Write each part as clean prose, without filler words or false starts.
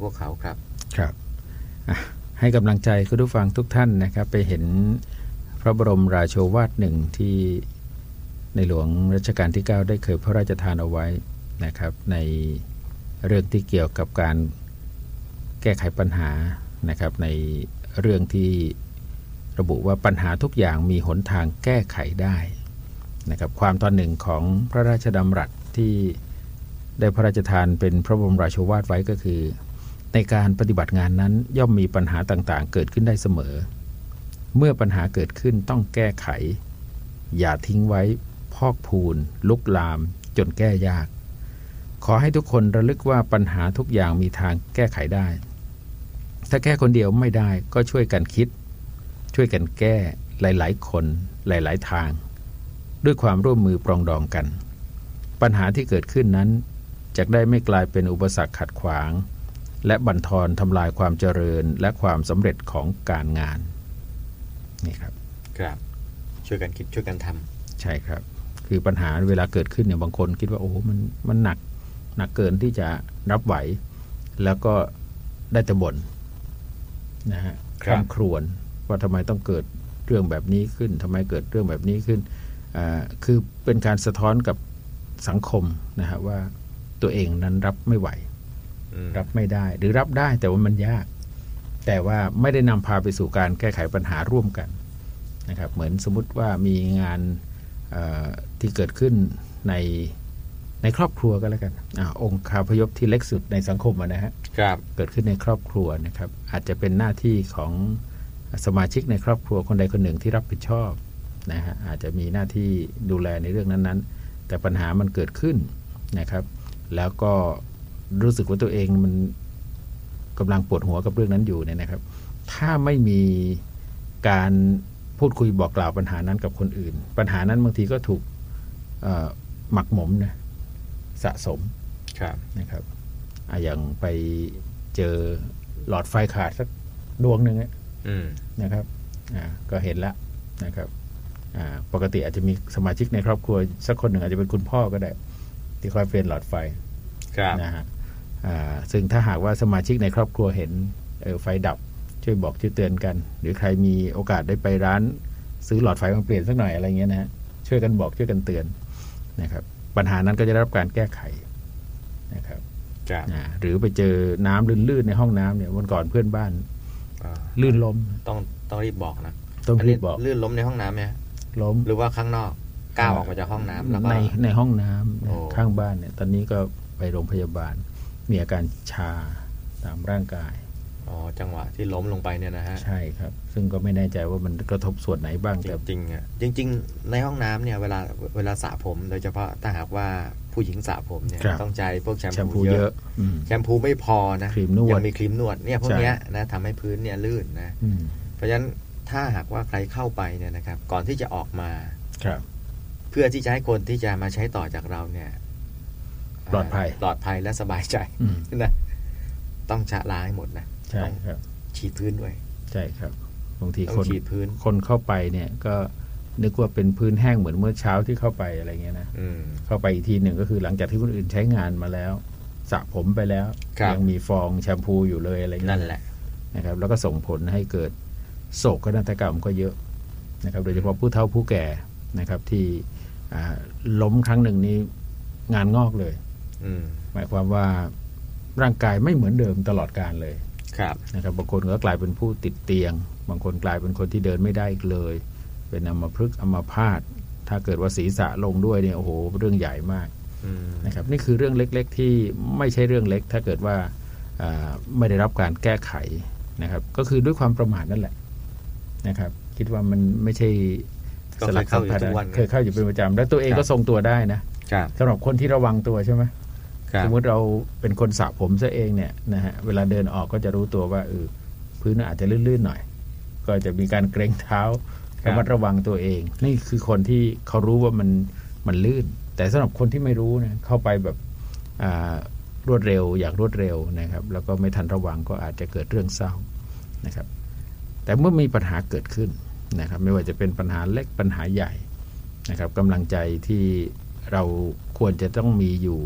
พวกเขาครับครับให้กำลังใจคุณผู้ฟังทุกท่านนะครับไปเห็นพระบรมราโชวาทหนึ่งที่ในหลวงรัชกาลที่9ได้เคยพระราชทานเอาไว้นะครับในเรื่องที่เกี่ยวกับการแก้ไขปัญหานะครับในเรื่องที่ระบุว่าปัญหาทุกอย่างมีหนทางแก้ไขได้นะครับความตอนหนึ่งของพระราชดำรัสที่ได้พระราชทานเป็นพระบรมราโชวาทไว้ก็คือในการปฏิบัติงานนั้นย่อมมีปัญหาต่างๆเกิดขึ้นได้เสมอเมื่อปัญหาเกิดขึ้นต้องแก้ไขอย่าทิ้งไว้พอกพูนลุกลามจนแก้ยากขอให้ทุกคนระลึกว่าปัญหาทุกอย่างมีทางแก้ไขได้ถ้าแก้คนเดียวไม่ได้ก็ช่วยกันคิดช่วยกันแก้หลายๆคนหลายๆทางด้วยความร่วมมือปรองดองกันปัญหาที่เกิดขึ้นนั้นจะได้ไม่กลายเป็นอุปสรรคขัดขวางและบั่นทอนทำลายความเจริญและความสำเร็จของการงานนี่ครับครับช่วยกันคิดช่วยกันทำใช่ครับคือปัญหาเวลาเกิดขึ้นเนี่ยบางคนคิดว่าโอ้มันหนักเกินที่จะรับไหวแล้วก็ได้แต่บ่นนะฮะคร่ำครวญว่าทำไมต้องเกิดเรื่องแบบนี้ขึ้นทำไมเกิดเรื่องแบบนี้ขึ้นคือเป็นการสะท้อนกับสังคมนะฮะว่าตัวเองนั้นรับไม่ไหวรับไม่ได้หรือรับได้แต่ว่ามันยากแต่ว่าไม่ได้นำพาไปสู่การแก้ไขปัญหาร่วมกันนะครับเหมือนสมมุติว่ามีงานที่เกิดขึ้นในครอบครัวก็แล้วกันองค์คาพยพที่เล็กสุดในสังคมนะฮะเกิดขึ้นในครอบครัวนะครับอาจจะเป็นหน้าที่ของสมาชิกในครอบครัวคนใดคนหนึ่งที่รับผิดชอบนะฮะอาจจะมีหน้าที่ดูแลในเรื่องนั้นๆแต่ปัญหามันเกิดขึ้นนะครับแล้วก็รู้สึกว่าตัวเองมันกำลังปวดหัวกับเรื่องนั้นอยู่เนี่ยนะครับถ้าไม่มีการพูดคุยบอกกล่าวปัญหานั้นกับคนอื่นปัญหานั้นบางทีก็ถูกหมักหมมนะสะสมนะครับอย่างไปเจอหลอดไฟขาดสักดวงหนึ่งนะครับก็เห็นแล้วนะครับปกติอาจจะมีสมาชิกในครอบครัวสักคนหนึ่งอาจจะเป็นคุณพ่อก็ได้ที่คอยเปลี่ยนหลอดไฟนะฮะซึ่งถ้าหากว่าสมาชิกในครอบครัวเห็นไฟดับช่วยบอกช่วยเตือนกันหรือใครมีโอกาสได้ไปร้านซื้อหลอดไฟมาเปลี่ยนสักหน่อยอะไรเงี้ยนะฮะช่วยกันบอกช่วยกันเตือนนะครับปัญหานั้นก็จะได้รับการแก้ไขนะครับหรือไปเจอน้ำลื่นๆในห้องน้ำเนี่ยวันก่อนเพื่อนบ้านลื่นล้มต้องรีบบอกนะต้องรีบบอกลื่นล้มในห้องน้ำไหมล้มหรือว่าข้างนอกก้าวออกมาจากห้องน้ำแล้วก็ในห้องน้ำข้างบ้านเนี่ยตอนนี้ก็ไปโรงพยาบาลมีอาการชาตามร่างกายจังหวะที่ล้มลงไปเนี่ยนะฮะใช่ครับซึ่งก็ไม่แน่ใจว่ามันกระทบส่วนไหนบ้างแต่จริงในห้องน้ำเนี่ยเวลาสระผมโดยเฉพาะถ้าหากว่าผู้หญิงสระผมเนี่ยต้องใช้พวกแชมพูเยอะแชมพูไม่พอนะยังมีครีมนวดเนี่ยพวกนี้นะทำให้พื้นเนี่ยลื่นนะเพราะฉะนั้นถ้าหากว่าใครเข้าไปเนี่ยนะครับก่อนที่จะออกมาเพื่อที่จะให้คนที่จะมาใช้ต่อจากเราเนี่ยปลอดภัยและสบายใจนะต้องชะล้างให้หมดนะใช่ครับฉีดพื้นด้วยใช่ครับบางทีคนเข้าไปเนี่ยก็นึกว่าเป็นพื้นแห้งเหมือนเมื่อเช้าที่เข้าไปอะไรเงี้ยนะเข้าไปอีกทีหนึ่งก็คือหลังจากที่คนอื่นใช้งานมาแล้วสระผมไปแล้วยังมีฟองแชมพูอยู่เลยอะไรเงี้ยนั่นแหละนะครับแล้วก็ส่งผลให้เกิดโศกนาฏกรรมก็เยอะนะครับโดยเฉพาะผู้เฒ่าผู้แก่นะครับที่ล้มครั้งหนึ่งนี้งานงอกเลยหมายความว่าร่างกายไม่เหมือนเดิมตลอดกาลเลยนะครับบางคนก็กลายเป็นผู้ติดเตียงบางคนกลายเป็นคนที่เดินไม่ได้อีกเลยเป็นอัมพฤกษ์อัมพาตถ้าเกิดว่าศีรษะลงด้วยเนี่ยโอ้โหเรื่องใหญ่มากนะครับนี่คือเรื่องเล็กๆที่ไม่ใช่เรื่องเล็กถ้าเกิดว่าไม่ได้รับการแก้ไขนะครับก็คือด้วยความประมาทนั่นแหละนะครับคิดว่ามันไม่ใช่สลักเข้าอยู่ทุกวันเคยเข้าอยู่เป็นประจำแล้วตัวเองก็ทรงตัวได้นะสำหรับคนที่ระวังตัวใช่ไหมสมมติเราเป็นคนสระผมซะเองเนี่ยนะฮะเวลาเดินออกก็จะรู้ตัวว่าพื้นอาจจะลื่นๆหน่อยก็จะมีการเกรงเท้าระมัดระวังตัวเองนี่คือคนที่เขารู้ว่ามันลื่นแต่สำหรับคนที่ไม่รู้เนี่ยเข้าไปแบบรวดเร็วอยากรวดเร็วนะครับแล้วก็ไม่ทันระวังก็อาจจะเกิดเรื่องเศร้านะครับแต่เมื่อมีปัญหาเกิดขึ้นนะครับไม่ว่าจะเป็นปัญหาเล็กปัญหาใหญ่นะครับกำลังใจที่เราควรจะต้องมีอยู่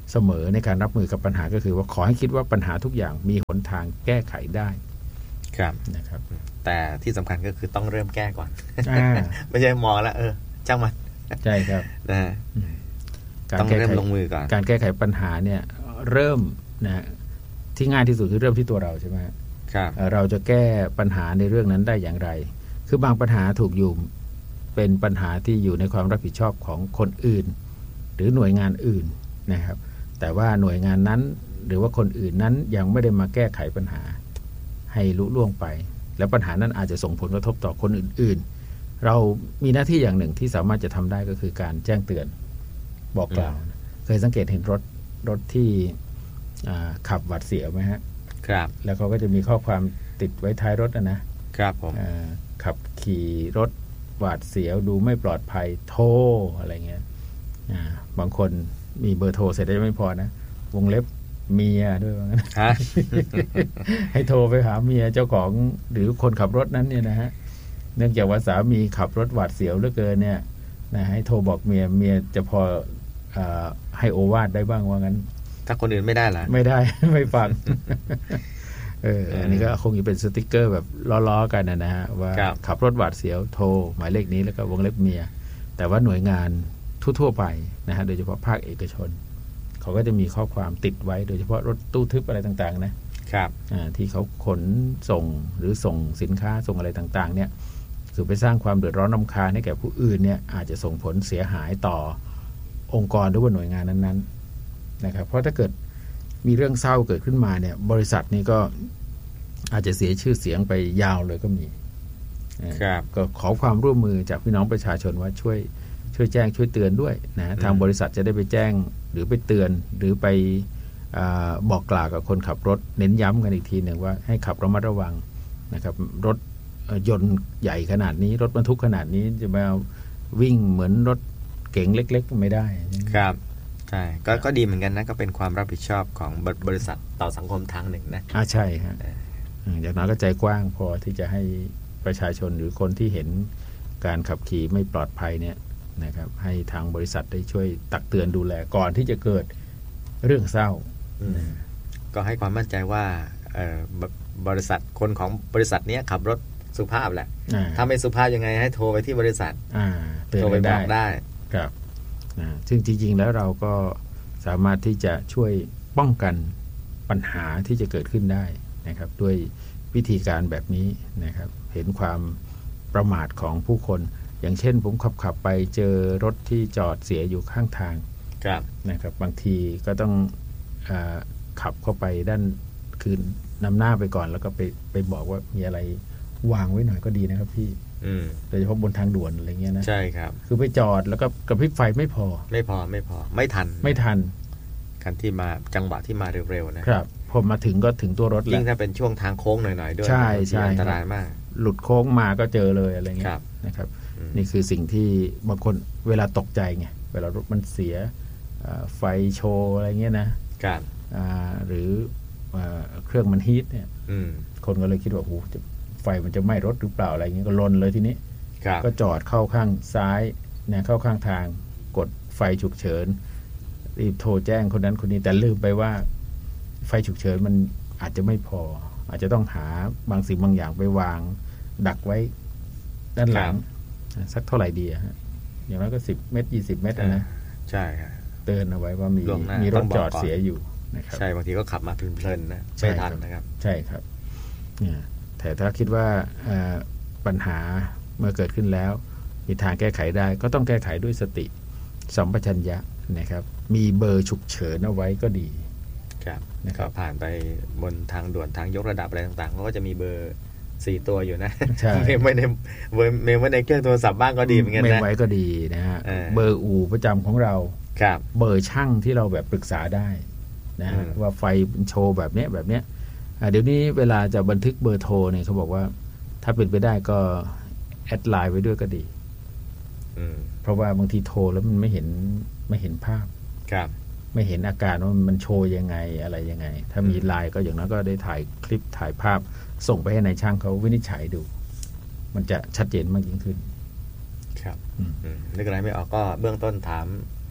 เสมอในการรับมือกับปัญหาก็คือว่าขอให้คิดว่าปัญหาทุกอย่างมีหนทางแก้ไขได้ครับนะครับแต่ที่สำคัญก็คือต้องเริ่มแก้ก่อน ไม่ใช่มองแล้วจ้างมันใช่ครับนะต้องเริ่มลงมือก่อนการแก้ไขปัญหาเนี่ยเริ่มนะที่ง่ายที่สุดคือเริ่มที่ตัวเราใช่ไหมครับเราจะแก้ปัญหาในเรื่องนั้นได้อย่างไรคือบางปัญหาถูกอยู่เป็นปัญหาที่อยู่ในความรับผิดชอบของคนอื่นหรือหน่วยงานอื่นนะครับแต่ว่าหน่วยงานนั้นหรือว่าคนอื่นนั้นยังไม่ได้มาแก้ไขปัญหาให้ลุล่วงไปแล้วปัญหานั้นอาจจะส่งผลกระทบต่อคนอื่นๆเรามีหน้าที่อย่างหนึ่งที่สามารถจะทำได้ก็คือการแจ้งเตือนบอกกล่าวเคยสังเกตเห็นรถที่ขับหวาดเสียวไหมฮะครับแล้วเขาก็จะมีข้อความติดไว้ท้ายรถนะครับผมขับขี่รถหวาดเสียวดูไม่ปลอดภัยโทรอะไรเงี้ยบางคนมีเบอร์โทรเสร็จได้ไม่พอนะวงเล็บเมียด้วยว่างั้น ให้โทรไปหาเมียเจ้าของหรือคนขับรถนั้นเนี่ยนะฮะเนื่องจากว่าสามีขับรถหวาดเสียวเหลือเกินเนี่ยนะให้โทรบอกเมียจะพอให้โอวาทได้บ้างว่างั้นถ้าคนอื่นไม่ได้เหรอไม่ได้ ไม่ฟังอันนี้ก็คงจะเป็นสติกเกอร์แบบล้อๆกันนะฮะว่าขับรถหวาดเสียวโทรหมายเลขนี้แล้วก็วงเล็บเมียแต่ว่าหน่วยงานทั่วไปนะฮะโดยเฉพาะภาคเอกชนเขาก็จะมีข้อความติดไว้โดยเฉพาะรถตู้ทึบอะไรต่างๆนะครับที่เขาขนส่งหรือส่งสินค้าส่งอะไรต่างๆเนี่ยคือไปสร้างความเดือดร้อนรำคาญให้แก่ผู้อื่นเนี่ยอาจจะส่งผลเสียหายต่อองค์กรหรือว่าหน่วยงานนั้นๆนะครับเพราะถ้าเกิดมีเรื่องเศร้าเกิดขึ้นมาเนี่ยบริษัทนี้ก็อาจจะเสียชื่อเสียงไปยาวเลยก็มีก็ขอความร่วมมือจากพี่น้องประชาชนว่าช่วยแจ้งช่วยเตือนด้วยนะทางบริษัทจะได้ไปแจ้งหรือไปเตือนหรือไปบอกกล่าวกับคนขับรถเน้นย้ำกันอีกทีหนึ่งว่าให้ขับระมัดระวังนะครับรถยนต์ใหญ่ขนาดนี้รถบรรทุกขนาดนี้จะมาวิ่งเหมือนรถเก๋งเล็กๆไม่ได้ครับใช่ก็ดีเหมือนกันนะก็เป็นความรับผิดชอบของบริษัทต่อสังคมทางหนึ่งนะใช่ครับอย่างนั้นก็ใจกว้างพอที่จะให้ประชาชนหรือคนที่เห็นการขับขี่ไม่ปลอดภัยเนี่ยนะครับให้ทางบริษัทได้ช่วยตักเตือนดูแลก่อนที่จะเกิดเรื่องเศร้าก็ให้ความมั่นใจว่าบริษัทคนของบริษัทนี้ขับรถสุภาพแหละถ้าไม่สุภาพยังไงให้โทรไปที่บริษัทโทรไปบอกได้ครับซึ่งจริงๆแล้วเราก็สามารถที่จะช่วยป้องกันปัญหาที่จะเกิดขึ้นได้นะครับด้วยวิธีการแบบนี้นะครับเห็นความประมาทของผู้คนอย่างเช่นผมขับไปเจอรถที่จอดเสียอยู่ข้างทางนะครับบางทีก็ต้องขับเข้าไปด้านคือนำหน้าไปก่อนแล้วก็ไปบอกว่ามีอะไรวางไว้หน่อยก็ดีนะครับพี่โดยเฉพาะบนทางด่วนอะไรเงี้ยนะใช่ครับคือไปจอดแล้วก็กระพริบไฟไม่พอไม่ทันคันที่มาจังหวะที่มาเร็วๆนะครับพอมาถึงก็ถึงตัวรถแล้วยิ่งถ้าเป็นช่วงทางโค้งหน่อยๆด้วยใช่อันตรายมากหลุดโค้งมาก็เจอเลยอะไรเงี้ยนะครับนี่คือสิ่งที่บางคนเวลาตกใจไงเวลารถมันเสียไฟโชว์อะไรเงี้ยนะหรือเครื่องมันฮีทเนี่ยคนก็เลยคิดว่าโอ้โหไฟมันจะไหม้รถหรือเปล่าอะไรเงี้ยก็ลนเลยทีนี้ก็จอดเข้าข้างซ้ายนะเข้าข้างทางกดไฟฉุกเฉินรีบโทรแจ้งคนนั้นคนนี้แต่ลืมไปว่าไฟฉุกเฉินมันอาจจะไม่พออาจจะต้องหาบางสิ่งบางอย่างไปวางดักไว้ด้านหลังสักเท่าไหร่ดีฮะอย่างน้อยก็10 เมตร 20 เมตรนะใช่ครับเตือนเอาไว้ว่ามีรถจอดเสียอยู่นะครับใช่บางทีก็ขับมาเพลินๆนะไม่ทันนะครับใช่ครับแต่ถ้าคิดว่าปัญหาเมื่อเกิดขึ้นแล้วมีทางแก้ไขได้ก็ต้องแก้ไขด้วยสติสัมปชัญญะนะครับมีเบอร์ฉุกเฉินเอาไว้ก็ดีครับนะครับผ่านไปบนทางด่วนทางยกระดับอะไรต่างๆเขาก็จะมีเบอร์4 ตัวอยู่นะเมมไว้ในเครื่องโทรศัพท์บ้างก็ดีเหมือนกันนะเมมไว้ก็ดีนะฮะเบอร์อู่ประจำของเราเบอร์ช่างที่เราแบบปรึกษาได้นะว่าไฟโชว์แบบเนี้ยเดี๋ยวนี้เวลาจะบันทึกเบอร์โทรเนี่ยเขาบอกว่าถ้าเป็นไปได้ก็แอดไลน์ไว้ด้วยก็ดีเพราะว่าบางทีโทรแล้วมันไม่เห็นภาพไม่เห็นอาการว่ามันโชว์ยังไงอะไรยังไงถ้ามีไลน์ก็อย่างนั้นก็ได้ถ่ายคลิปถ่ายภาพส่งไปให้นายช่างเขาวินิจฉัยดูมันจะชัดเจนมากยิ่งขึ้นครับนึกอะไรไม่ออกก็เบื้องต้นถาม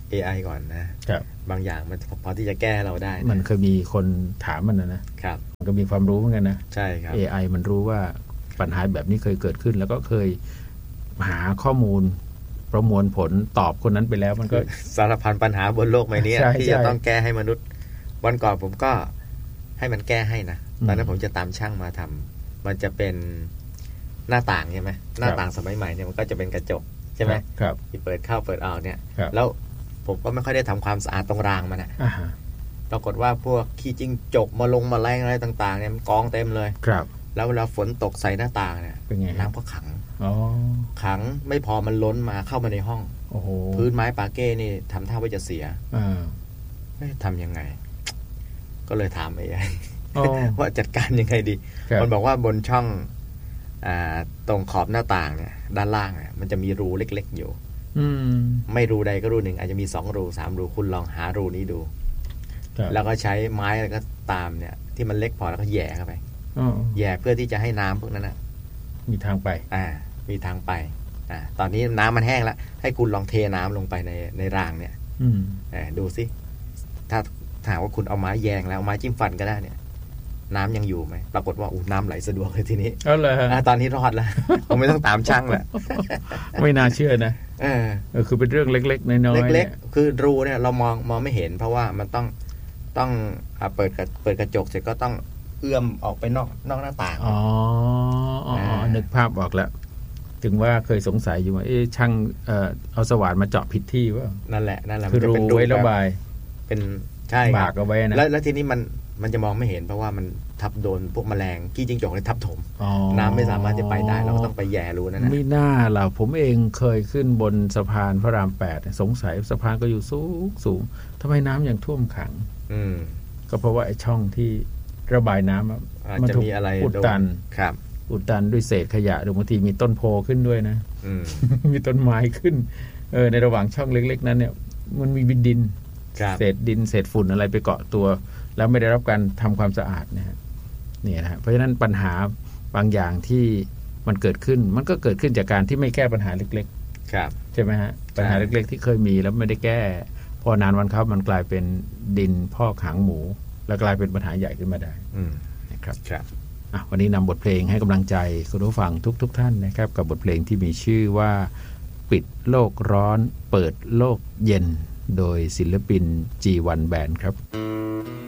AI ก่อนนะครับบางอย่างมันพอที่จะแก้เราได้มันเคยมีคนถามมันนะครับมันก็มีความรู้เหมือนกันนะใช่ครับ AI มันรู้ว่าปัญหาแบบนี้เคยเกิดขึ้นแล้วก็เคยหาข้อมูลประมวลผลตอบคนนั้นไปแล้วมันก็สารพันปัญหาบนโลกใบนี้ที่จะต้องแก้ให้มนุษย์วันก่อนผมก็ให้มันแก้ให้นะตอนนั้นผมจะตามช่างมาทำมันจะเป็นหน้าต่างใช่ไหมหน้าต่างสมัยใหม่เนี่ยมันก็จะเป็นกระจกใช่ไหมที่เปิดเข้าเปิดออกเนี่ยแล้วผมก็ไม่ค่อยได้ทำความสะอาดตรงรางมันนะปรากฏว่าพวกขี้จิ้งจกมาลงมาแรงอะไรต่างๆเนี่ยมันกองเต็มเลยแล้วเวลาฝนตกใส่หน้าต่างเนี่ยน้ำก็ขังขังไม่พอมันล้นมาเข้ามาในห้องพื้นไม้ปาเก้นี่ทำท่าว่าจะเสียทำยังไงก็เลยถามAI ว่าจัดการยังไงดีมันบอกว่าบนช่องตรงขอบหน้าต่างเนี่ยด้านล่างเนี่ยมันจะมีรูเล็กๆอยู่ไม่รูใดก็รูหนึ่งอาจจะมี2 รู 3 รูคุณลองหารูนี้ดูแล้วก็ใช้ไม้แล้วก็ตามเนี่ยที่มันเล็กพอแล้วก็แย่เข้าไปแย่เพื่อที่จะให้น้ำพวกนั้นมีทางไปมีทางไปตอนนี้น้ำมันแห้งแล้วให้คุณลองเทน้ำลงไปในรางเนี่ยดูสิถ้าถามว่าคุณเอาไม้แยงแล้วไม้จิ้มฟันก็ได้เนี่ยน้ำยังอยู่ไหมปรากฏว่าน้ำไหลสะดวกเลยทีนี้ตอนนี้รอดแล้วผมไม่ต้องตามช่างแล้วไม่น่าเชื่อนะคือเป็นเรื่องเล็กๆน้อยๆเล็กๆคือรูเนี่ยเรามองไม่เห็นเพราะว่ามันต้องเปิดกระจกเสร็จก็ต้องเอื้อมออกไปนอกหน้าต่างนึกภาพออกแล้วถึงว่าเคยสงสัยอยู่ว่าช่างเอาสว่านมาเจาะผิดที่ว่านั่นแหละคือรูไว้ระบายเป็นใช่บากเอาไว้นะแล้วทีนี้มันจะมองไม่เห็นเพราะว่ามันทับโดนพวกแมลงขี้จิ้งจกเลยทับถมน้ำไม่สามารถจะไปได้เราก็ต้องไปแย่รูนั่นนะไม่น่าล่ะผมเองเคยขึ้นบนสะพานพระราม 8สงสัยสะพานก็อยู่สูงทำไมน้ำยังท่วมขังก็เพราะว่าไอ้ช่องที่ระบายน้ำมันถูกอุดตันอุดตันด้วยเศษขยะหรือบางทีมีต้นโพขึ้นด้วยนะมีต้นไม้ขึ้นในระหว่างช่องเล็กๆนั้นเนี่ยมันมีดินเศษดินเศษฝุ่นอะไรไปเกาะตัวแล้วไม่ได้รับการทำความสะอาดเนี่ยนะเพราะฉะนั้นปัญหาบางอย่างที่มันเกิดขึ้นมันก็เกิดขึ้นจากการที่ไม่แก้ปัญหาเล็กๆใช่ไหมฮะปัญหาเล็กๆที่เคยมีแล้วไม่ได้แก้พอนานวันเข้ามันกลายเป็นดินพอกหางหมูแล้วกลายเป็นปัญหาใหญ่ขึ้นมาได้นะครับวันนี้นำบทเพลงให้กำลังใจคุณผู้ฟังทุกท่านนะครับกับบทเพลงที่มีชื่อว่าปิดโลกร้อนเปิดโลกเย็นโดยศิลปิน G1 Band ครับ